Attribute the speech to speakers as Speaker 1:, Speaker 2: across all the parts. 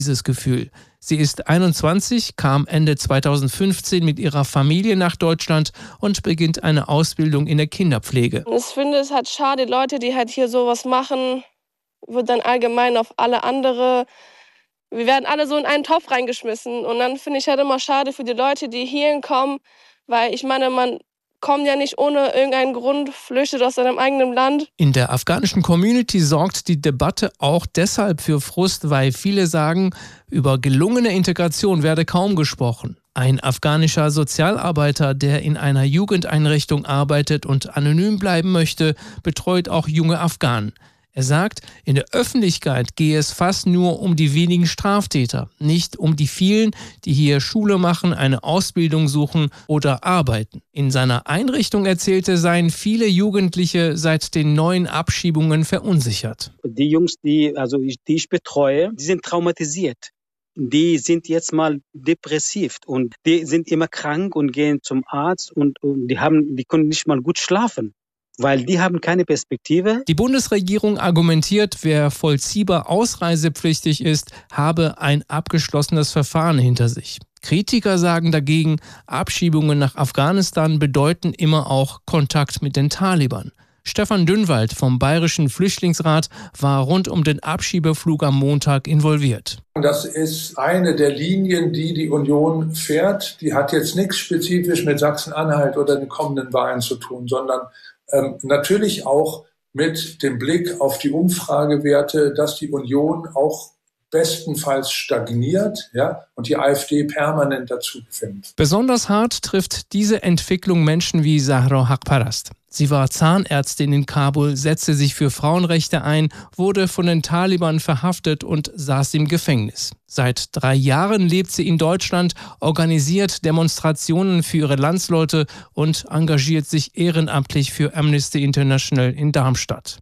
Speaker 1: dieses Gefühl. Sie ist 21, kam Ende 2015 mit ihrer Familie nach Deutschland und beginnt eine Ausbildung in der Kinderpflege.
Speaker 2: Ich finde es halt schade, Leute, die halt hier sowas machen, wird dann allgemein auf alle andere. Wir werden alle so in einen Topf reingeschmissen. Und dann finde ich halt immer schade für die Leute, die hierhin kommen, weil ich meine, man kommt ja nicht ohne irgendeinen Grund, flüchtet aus seinem eigenen Land.
Speaker 1: In der afghanischen Community sorgt die Debatte auch deshalb für Frust, weil viele sagen, über gelungene Integration werde kaum gesprochen. Ein afghanischer Sozialarbeiter, der in einer Jugendeinrichtung arbeitet und anonym bleiben möchte, betreut auch junge Afghanen. Er sagt, in der Öffentlichkeit gehe es fast nur um die wenigen Straftäter, nicht um die vielen, die hier Schule machen, eine Ausbildung suchen oder arbeiten. In seiner Einrichtung erzählte, seien viele Jugendliche seit den neuen Abschiebungen verunsichert.
Speaker 3: Die Jungs, die ich betreue, die sind traumatisiert. Die sind jetzt mal depressiv und die sind immer krank und gehen zum Arzt und die können nicht mal gut schlafen. Weil die haben keine Perspektive.
Speaker 1: Die Bundesregierung argumentiert, wer vollziehbar ausreisepflichtig ist, habe ein abgeschlossenes Verfahren hinter sich. Kritiker sagen dagegen, Abschiebungen nach Afghanistan bedeuten immer auch Kontakt mit den Taliban. Stefan Dünnwald vom Bayerischen Flüchtlingsrat war rund um den Abschiebeflug am Montag involviert.
Speaker 4: Das ist eine der Linien, die die Union fährt. Die hat jetzt nichts spezifisch mit Sachsen-Anhalt oder den kommenden Wahlen zu tun, sondern natürlich auch mit dem Blick auf die Umfragewerte, dass die Union auch bestenfalls stagniert, ja, und die AfD permanent dazu gewinnt.
Speaker 1: Besonders hart trifft diese Entwicklung Menschen wie Zahra Haqparast. Sie war Zahnärztin in Kabul, setzte sich für Frauenrechte ein, wurde von den Taliban verhaftet und saß im Gefängnis. Seit 3 Jahren lebt sie in Deutschland, organisiert Demonstrationen für ihre Landsleute und engagiert sich ehrenamtlich für Amnesty International in Darmstadt.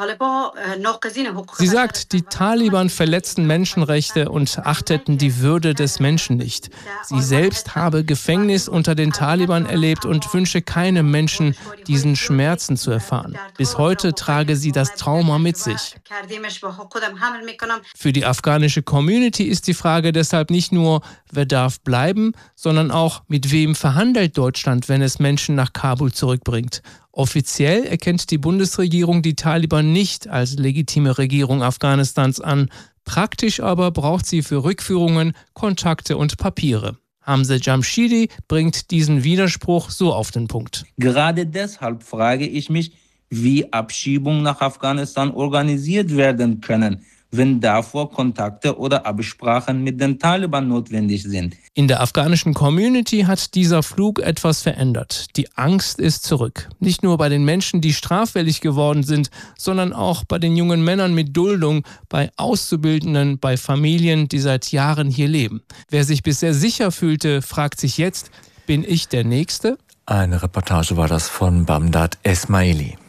Speaker 1: Sie sagt, die Taliban verletzten Menschenrechte und achteten die Würde des Menschen nicht. Sie selbst habe Gefängnis unter den Taliban erlebt und wünsche keinem Menschen, diesen Schmerzen zu erfahren. Bis heute trage sie das Trauma mit sich. Für die afghanische Community ist die Frage deshalb nicht nur, wer darf bleiben, sondern auch, mit wem verhandelt Deutschland, wenn es Menschen nach Kabul zurückbringt. Offiziell erkennt die Bundesregierung die Taliban nicht als legitime Regierung Afghanistans an. Praktisch aber braucht sie für Rückführungen Kontakte und Papiere. Hamza Jamshidi bringt diesen Widerspruch so auf den Punkt.
Speaker 5: Gerade deshalb frage ich mich, wie Abschiebungen nach Afghanistan organisiert werden können, wenn davor Kontakte oder Absprachen mit den Taliban notwendig sind.
Speaker 1: In der afghanischen Community hat dieser Flug etwas verändert. Die Angst ist zurück. Nicht nur bei den Menschen, die straffällig geworden sind, sondern auch bei den jungen Männern mit Duldung, bei Auszubildenden, bei Familien, die seit Jahren hier leben. Wer sich bisher sicher fühlte, fragt sich jetzt, bin ich der Nächste?
Speaker 6: Eine Reportage war das von Bamdad Esmaili.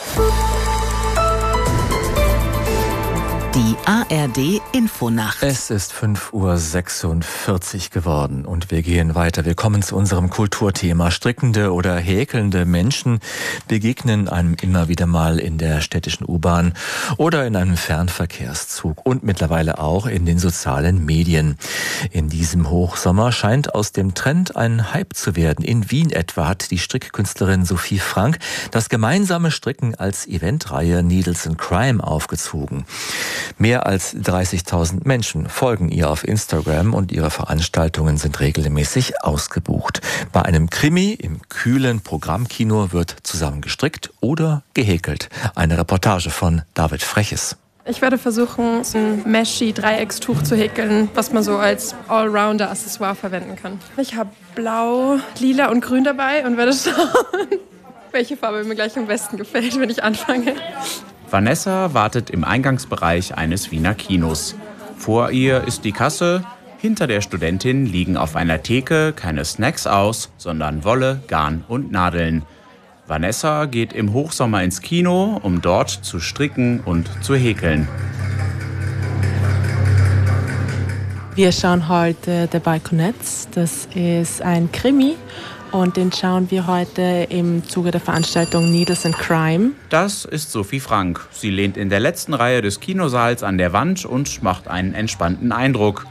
Speaker 7: Die ARD-Infonacht.
Speaker 6: Es ist 5:46 Uhr geworden und wir gehen weiter. Wir kommen zu unserem Kulturthema. Strickende oder häkelnde Menschen begegnen einem immer wieder mal in der städtischen U-Bahn oder in einem Fernverkehrszug und mittlerweile auch in den sozialen Medien. In diesem Hochsommer scheint aus dem Trend ein Hype zu werden. In Wien etwa hat die Strickkünstlerin Sophie Frank das gemeinsame Stricken als Eventreihe Needles and Crime aufgezogen. Mehr als 30.000 Menschen folgen ihr auf Instagram und ihre Veranstaltungen sind regelmäßig ausgebucht. Bei einem Krimi im kühlen Programmkino wird zusammen gestrickt oder gehäkelt. Eine Reportage von David Freches.
Speaker 8: Ich werde versuchen, ein Meshi-Dreieckstuch zu häkeln, was man so als Allrounder-Accessoire verwenden kann. Ich habe Blau, Lila und Grün dabei und werde schauen, welche Farbe mir gleich am besten gefällt, wenn ich anfange.
Speaker 9: Vanessa wartet im Eingangsbereich eines Wiener Kinos. Vor ihr ist die Kasse. Hinter der Studentin liegen auf einer Theke keine Snacks aus, sondern Wolle, Garn und Nadeln. Vanessa geht im Hochsommer ins Kino, um dort zu stricken und zu häkeln.
Speaker 10: Wir schauen heute The Balconettes. Das ist ein Krimi. Und den schauen wir heute im Zuge der Veranstaltung Needles and Crime.
Speaker 9: Das ist Sophie Frank. Sie lehnt in der letzten Reihe des Kinosaals an der Wand und macht einen entspannten Eindruck.